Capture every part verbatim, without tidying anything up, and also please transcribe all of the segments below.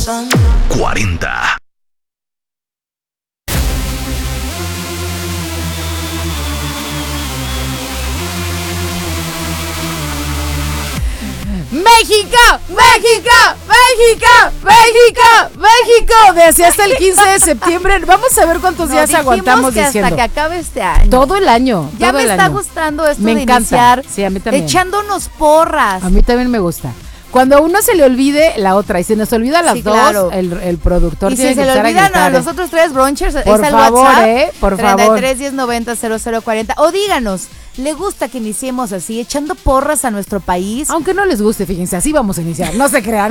cuarenta. ¡México! ¡México! ¡México! ¡México! ¡México! Desde hasta el quince de septiembre. Vamos a ver cuántos No, días aguantamos que diciendo. hasta que acabe este año. Todo el año. Ya todo me el está año. gustando esto Me de encanta. iniciar Sí, a mí también. echándonos porras. A mí también me gusta. Cuando a uno se le olvide la otra y se nos olvida a las Sí, dos, claro. el, el productor Y tiene si que se le empezar a olvidan a gritar, los ¿eh? otros tres brunchers, Por es al favor, WhatsApp, ¿eh? Por treinta y favor. tres, diez, noventa, cero cero cuarenta. O díganos, ¿le gusta que iniciemos así, echando porras a nuestro país? Aunque no les guste, fíjense, así vamos a iniciar, no se crean.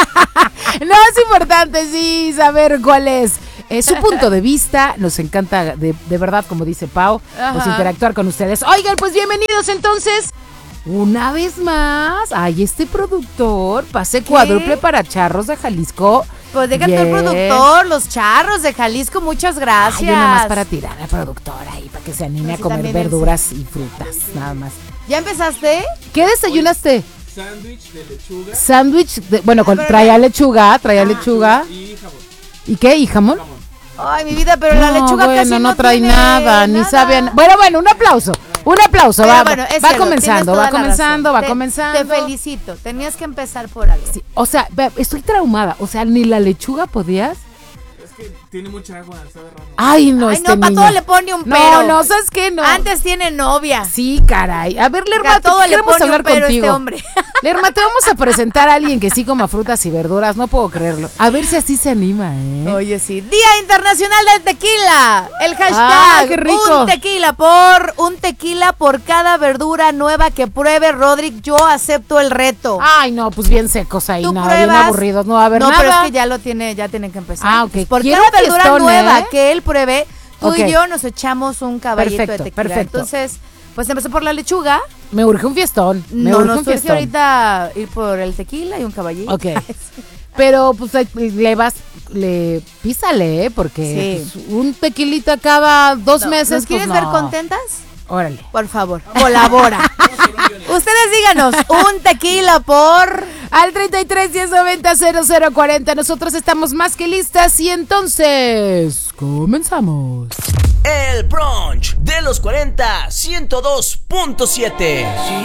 No, es importante, sí, saber cuál es eh, su punto de vista. Nos encanta, de, de verdad, como dice Pau, pues Ajá. interactuar con ustedes. Oigan, pues bienvenidos entonces. Una vez más, ay, este productor, pase cuádruple para Charros de Jalisco. Pues déjate Bien. el productor, los charros de Jalisco, muchas gracias. Ay, yo nomás para tirar al productor ahí, para que se anime No, a sí, comer también él verduras y frutas, nada más. ¿Ya empezaste? ¿Qué desayunaste? Sándwich de lechuga Sándwich, de- bueno, con, pero- traía lechuga, traía lechuga. y jamón. ¿Y qué? ¿Y jamón? Jamón. Ay, mi vida, pero la No, lechuga bueno, casi no, no trae tiene nada, ni sabe a na- Bueno, bueno, un aplauso. Un aplauso, Pero va, bueno, es va cierto, comenzando, tienes toda va la comenzando, razón. va Te- comenzando. Te felicito, tenías que empezar por algo. Sí, o sea, ve, estoy traumada, o sea, ni la lechuga podías. Es que tiene mucha agua, sabe raro. Ay, no, Ay, este no, para niño. todo le pone un No, pero. no, ¿sabes qué? No. Antes tiene novia. Sí, caray. A ver, Lerma, Que a todo te le queremos pone un hablar pero contigo. este hombre. Lerma, te vamos a presentar a alguien que sí coma frutas y verduras, no puedo creerlo. A ver si así se anima, ¿eh? Oye, sí. Día Internacional del Tequila. El hashtag. Ah, qué rico. Un tequila por. Un tequila por cada verdura nueva que pruebe, Rodrick. Yo acepto el reto. Ay, no, pues bien secos ahí, Tú nada, bien pruebas. aburridos, no va a haber no, nada. pero es que ya lo tiene, ya tienen que empezar. Ah, ok. Pues por Quiero cada un verdura fiestón, nueva ¿eh? que él pruebe, tú Ok. y yo nos echamos un caballito Perfecto, de tequila. perfecto. Entonces, pues empezó por la lechuga. Me urge un fiestón. Me No urge nos un surge fiestón. ahorita ir por el tequila y un caballito. Ok. Pero pues ahí le vas, le písale, ¿eh? Porque Sí. pues, un tequilita cada dos No, meses. ¿Nos quieres pues, ver no. contentas? Órale. Por favor, colabora. Ustedes díganos, un tequila por... Al treinta y tres, diez, noventa, cero cero cuarenta. Nosotros estamos más que listas y entonces comenzamos. El brunch de los cuarenta, ciento dos punto siete.